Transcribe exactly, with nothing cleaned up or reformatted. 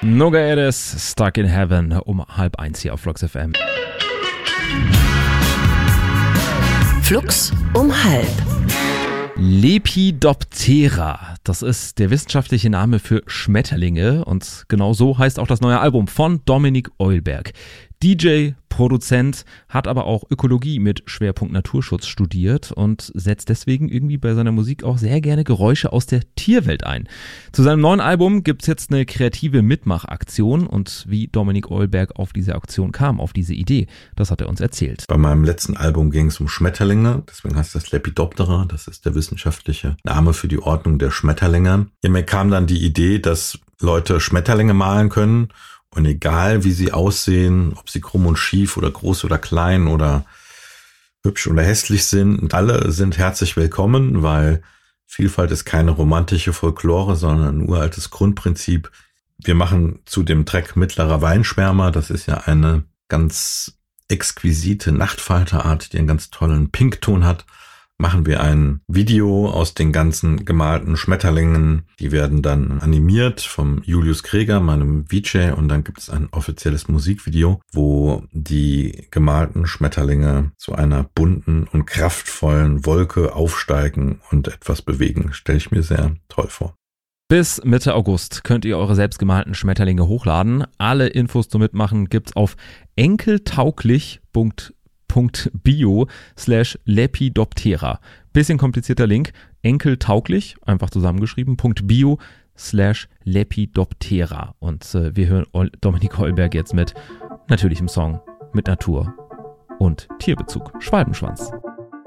Nogaires, Stuck in Heaven, um halb eins hier auf Flux F M. Flux um halb. Lepidoptera, das ist der wissenschaftliche Name für Schmetterlinge und genau so heißt auch das neue Album von Dominik Eulberg. D J, Produzent, hat aber auch Ökologie mit Schwerpunkt Naturschutz studiert und setzt deswegen irgendwie bei seiner Musik auch sehr gerne Geräusche aus der Tierwelt ein. Zu seinem neuen Album gibt's jetzt eine kreative Mitmachaktion und wie Dominik Eulberg auf diese Aktion kam, auf diese Idee, das hat er uns erzählt. Bei meinem letzten Album ging es um Schmetterlinge, deswegen heißt das Lepidoptera, das ist der wissenschaftliche Name für die Ordnung der Schmetterlinge. Ja, mir kam dann die Idee, dass Leute Schmetterlinge malen können. Und egal wie sie aussehen, ob sie krumm und schief oder groß oder klein oder hübsch oder hässlich sind, alle sind herzlich willkommen, weil Vielfalt ist keine romantische Folklore, sondern ein uraltes Grundprinzip. Wir machen zu dem Track Mittlerer Weinschwärmer, das ist ja eine ganz exquisite Nachtfalterart, die einen ganz tollen Pinkton hat, machen wir ein Video aus den ganzen gemalten Schmetterlingen. Die werden dann animiert vom Julius Kreger, meinem V J, und dann gibt es ein offizielles Musikvideo, wo die gemalten Schmetterlinge zu einer bunten und kraftvollen Wolke aufsteigen und etwas bewegen. Stelle ich mir sehr toll vor. Bis Mitte August könnt ihr eure selbstgemalten Schmetterlinge hochladen. Alle Infos zum Mitmachen gibt's auf enkeltauglich punkt bio slash Lepidoptera. Bisschen komplizierter Link. Enkeltauglich, einfach zusammengeschrieben, .bio slash Lepidoptera. Und äh, wir hören Dominik Eulberg jetzt mit natürlichem Song, mit Natur und Tierbezug. Schwalbenschwanz.